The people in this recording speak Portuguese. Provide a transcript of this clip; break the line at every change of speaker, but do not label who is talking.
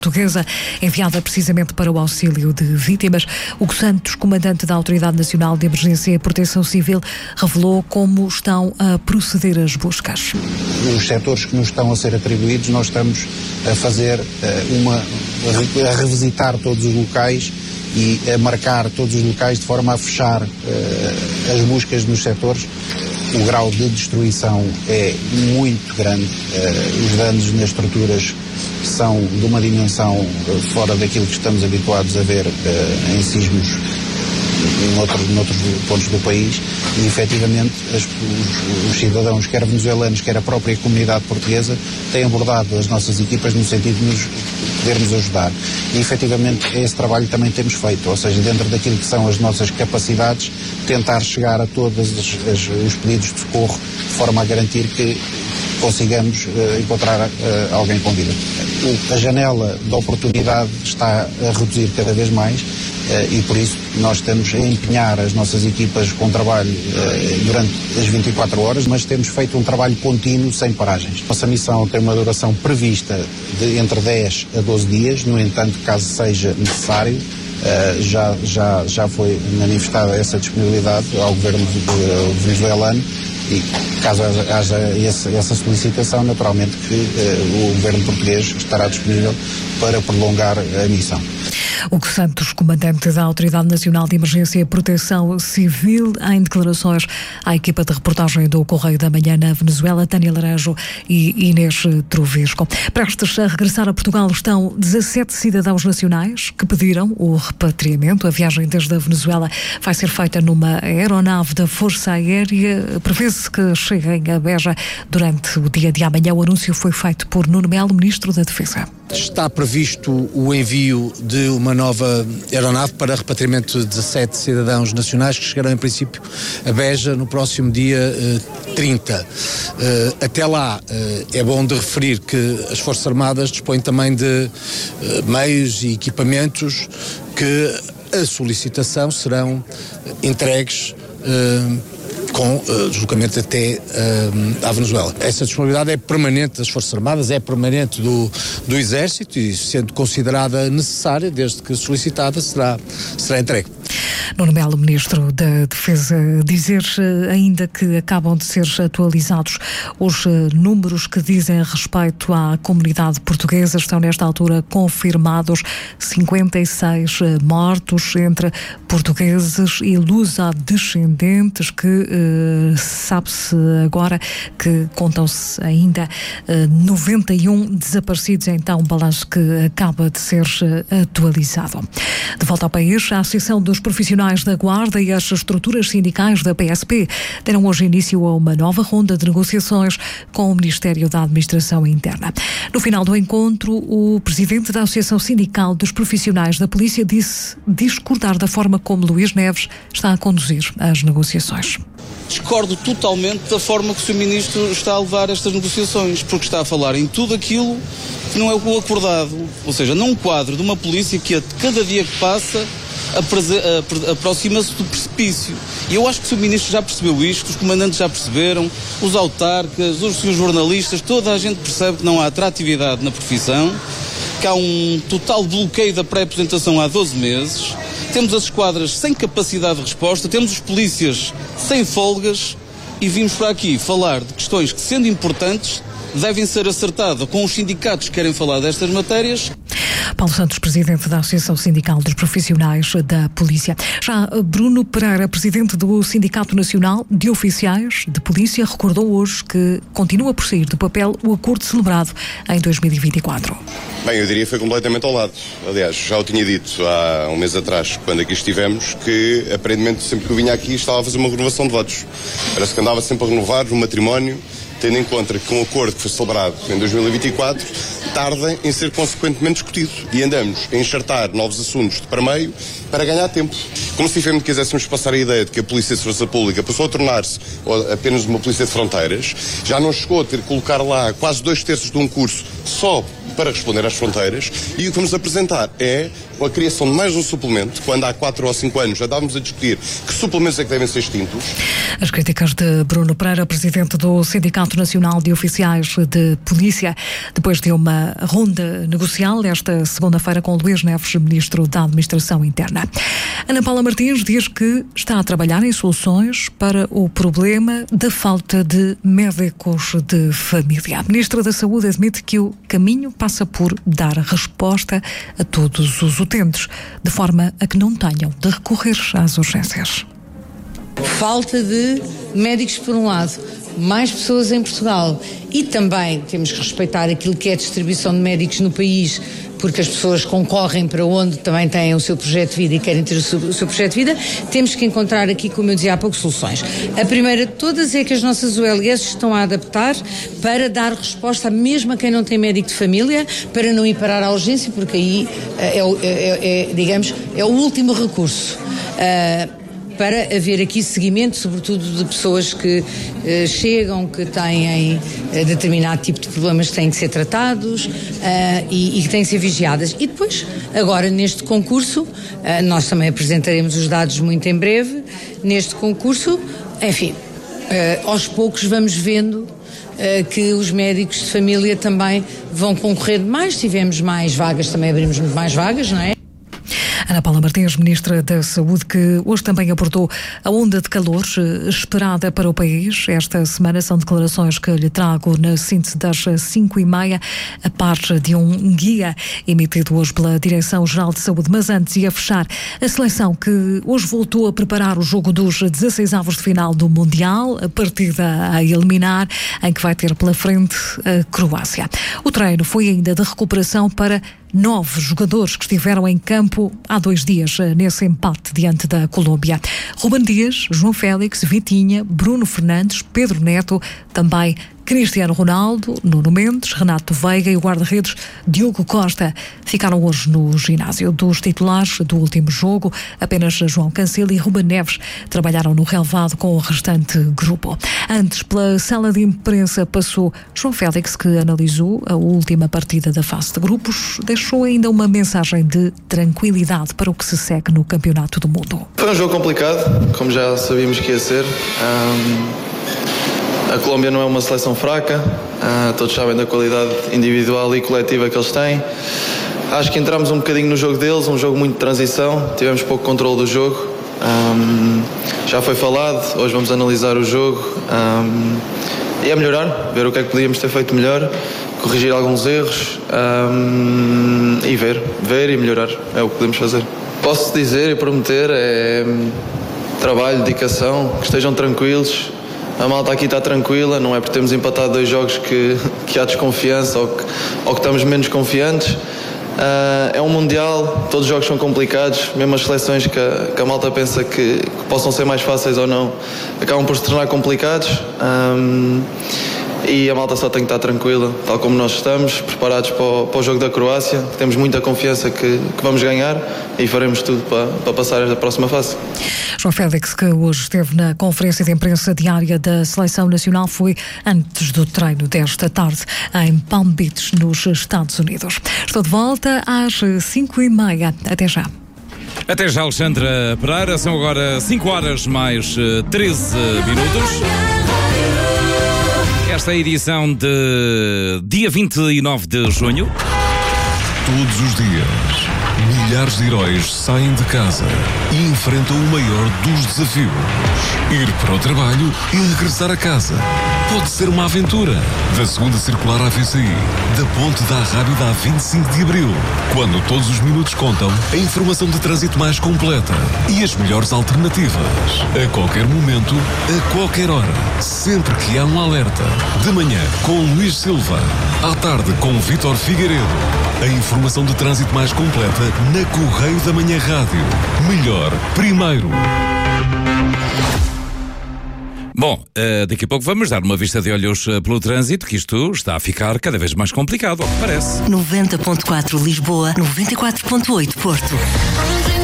Portuguesa, enviada precisamente para o auxílio de vítimas. Hugo Santos, comandante da Autoridade Nacional de Emergência e Proteção Civil, revelou como estão a proceder as buscas.
Os setores que nos estão a ser atribuídos, nós estamos a fazer a revisitar todos os locais e a marcar todos os locais de forma a fechar as buscas nos setores. O grau de destruição é muito grande, os danos nas estruturas são de uma dimensão fora daquilo que estamos habituados a ver em sismos noutros pontos do país e efetivamente os cidadãos, quer venezuelanos, quer a própria comunidade portuguesa, têm abordado as nossas equipas no sentido de nos podermos ajudar. E efetivamente esse trabalho também temos feito, ou seja, dentro daquilo que são as nossas capacidades, tentar chegar a todos os pedidos de socorro de forma a garantir que consigamos encontrar alguém com vida. A janela da oportunidade está a reduzir cada vez mais e por isso nós estamos a empenhar as nossas equipas com trabalho durante as 24 horas, mas temos feito um trabalho contínuo sem paragens. Nossa missão tem uma duração prevista de entre 10 a 12 dias, no entanto, caso seja necessário, já foi manifestada essa disponibilidade ao governo venezuelano. E caso haja essa solicitação, naturalmente que o governo português estará disponível para prolongar a missão.
Hugo Santos, comandante da Autoridade Nacional de Emergência e Proteção Civil, em declarações à equipa de reportagem do Correio da Manhã na Venezuela, Tânia Laranjo e Inês Trovisco. Prestes a regressar a Portugal estão 17 cidadãos nacionais que pediram o repatriamento. A viagem desde a Venezuela vai ser feita numa aeronave da Força Aérea. Prevê-se que cheguem a Beja durante o dia de amanhã. O anúncio foi feito por Nuno Melo, Ministro da Defesa.
Está previsto o envio de uma nova aeronave para repatriamento de 17 cidadãos nacionais que chegarão em princípio a Beja no próximo dia 30. Até lá é bom de referir que as Forças Armadas dispõem também de meios e equipamentos que a solicitação serão entregues com deslocamento até à Venezuela. Essa disponibilidade é permanente das Forças Armadas, é permanente do Exército e, sendo considerada necessária, desde que solicitada, será entregue.
Nuno Melo, Ministro da Defesa, dizer ainda que acabam de ser atualizados os números que dizem respeito à comunidade portuguesa. Estão nesta altura confirmados 56 mortos entre portugueses e luso-descendentes, que sabe-se agora que contam-se ainda 91 desaparecidos. Então, um balanço que acaba de ser atualizado. De volta ao país, a Associação dos Profissionais da Guarda e as estruturas sindicais da PSP deram hoje início a uma nova ronda de negociações com o Ministério da Administração Interna. No final do encontro, o presidente da Associação Sindical dos Profissionais da Polícia disse discordar da forma como Luís Neves está a conduzir as negociações.
Discordo totalmente da forma que o Sr. Ministro está a levar estas negociações, porque está a falar em tudo aquilo que não é o acordado, ou seja, num quadro de uma polícia que a cada dia que passa aproxima-se do precipício. E eu acho que o Sr. Ministro já percebeu isto, os comandantes já perceberam, os autarcas, os jornalistas, toda a gente percebe que não há atratividade na profissão, que há um total bloqueio da pré-apresentação há 12 meses, temos as esquadras sem capacidade de resposta, temos os polícias sem folgas e vimos para aqui falar de questões que, sendo importantes, devem ser acertadas com os sindicatos que querem falar destas matérias.
Paulo Santos, presidente da Associação Sindical dos Profissionais da Polícia. Já Bruno Pereira, presidente do Sindicato Nacional de Oficiais de Polícia, recordou hoje que continua por sair do papel o acordo celebrado em 2024.
Bem, eu diria que foi completamente ao lado. Aliás, já o tinha dito há um mês atrás, quando aqui estivemos, que aparentemente sempre que eu vinha aqui estava a fazer uma renovação de votos. Parece que andava sempre a renovar o matrimónio, tendo em conta que um acordo que foi celebrado em 2024 tarda em ser consequentemente discutido e andamos a enxertar novos assuntos de para meio para ganhar tempo. Como se efetivamente quiséssemos passar a ideia de que a Polícia de Segurança Pública passou a tornar-se apenas uma polícia de fronteiras, já não chegou a ter que colocar lá quase 2/3 de um curso só para responder às fronteiras, e o que vamos apresentar é a criação de mais um suplemento, quando há 4 ou 5 anos já estávamos a discutir que suplementos é que devem ser extintos.
As críticas de Bruno Pereira, presidente do Sindicato Sindicato Nacional de Oficiais de Polícia, depois de uma ronda negocial esta segunda-feira com Luís Neves, Ministro da Administração Interna. Ana Paula Martins diz que está a trabalhar em soluções para o problema da falta de médicos de família. A Ministra da Saúde admite que o caminho passa por dar resposta a todos os utentes, de forma a que não tenham de recorrer às urgências.
Falta de médicos por um lado, mais pessoas em Portugal, e também temos que respeitar aquilo que é a distribuição de médicos no país, porque as pessoas concorrem para onde também têm o seu projeto de vida e querem ter o seu projeto de vida. Temos que encontrar aqui, como eu dizia há pouco, soluções. A primeira de todas é que as nossas ULS estão a adaptar para dar resposta mesmo a quem não tem médico de família, para não ir parar à urgência, porque aí é o último recurso. Para haver aqui seguimento, sobretudo de pessoas que chegam, que têm determinado tipo de problemas que têm que ser tratados e que têm que ser vigiadas. E depois, agora neste concurso, nós também apresentaremos os dados muito em breve, neste concurso, enfim, aos poucos vamos vendo que os médicos de família também vão concorrer mais. Se tivermos mais vagas, também abrimos muito mais vagas, não é?
Ana Paula Martins, Ministra da Saúde, que hoje também abordou a onda de calor esperada para o país. Esta semana são declarações que lhe trago na síntese das 5h30, a par de um guia emitido hoje pela Direção-Geral de Saúde. Mas antes, ia fechar a seleção que hoje voltou a preparar o jogo dos 16avos de final do Mundial, a partida a eliminar, em que vai ter pela frente a Croácia. O treino foi ainda de recuperação para 9 jogadores que estiveram em campo há 2 dias nesse empate diante da Colômbia. Ruben Dias, João Félix, Vitinha, Bruno Fernandes, Pedro Neto, também Cristiano Ronaldo, Nuno Mendes, Renato Veiga e o guarda-redes Diogo Costa ficaram hoje no ginásio. Dos titulares do último jogo, apenas João Cancelo e Ruben Neves trabalharam no relvado com o restante grupo. Antes, pela sala de imprensa passou João Félix, que analisou a última partida da fase de grupos, deixou ainda uma mensagem de tranquilidade para o que se segue no Campeonato do Mundo.
Foi um jogo complicado, como já sabíamos que ia ser. A Colômbia não é uma seleção fraca, todos sabem da qualidade individual e coletiva que eles têm. Acho que entramos um bocadinho no jogo deles, um jogo muito de transição, tivemos pouco controle do jogo. Já foi falado, hoje vamos analisar o jogo e é melhorar, ver o que é que podíamos ter feito melhor, corrigir alguns erros e ver e melhorar, é o que podemos fazer. Posso dizer e prometer, é trabalho, dedicação, que estejam tranquilos. A malta aqui está tranquila, não é por termos empatado 2 jogos que há desconfiança ou que estamos menos confiantes. É um Mundial, todos os jogos são complicados, mesmo as seleções que a malta pensa que possam ser mais fáceis ou não, acabam por se tornar complicados. E a malta só tem que estar tranquila, tal como nós estamos, preparados para o jogo da Croácia, que temos muita confiança que vamos ganhar e faremos tudo para passar esta próxima fase.
João Félix, que hoje esteve na conferência de imprensa diária da Seleção Nacional, foi antes do treino desta tarde em Palm Beach, nos Estados Unidos. Estou de volta às 5h30. Até já.
Até já, Alexandra Pereira. São agora 5 horas mais 13 minutos. Esta é a edição de dia 29 de junho.
Todos os dias, milhares de heróis saem de casa e enfrentam o maior dos desafios. Ir para o trabalho e regressar a casa. Pode ser uma aventura. Da segunda circular à VCI, da ponte da Arrábida a 25 de abril. Quando todos os minutos contam, a informação de trânsito mais completa e as melhores alternativas. A qualquer momento, a qualquer hora. Sempre que há um alerta. De manhã, com Luís Silva. À tarde, com Vítor Figueiredo. A informação de trânsito mais completa na Correio da Manhã Rádio. Melhor, primeiro.
Bom, daqui a pouco vamos dar uma vista de olhos pelo trânsito, que isto está a ficar cada vez mais complicado, ao que parece.
90.4 Lisboa, 94.8 Porto.